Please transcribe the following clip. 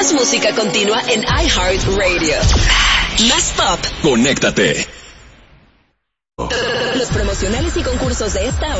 Más música continua en iHeartRadio. Más pop. Conéctate. Los promocionales y concursos de esta hora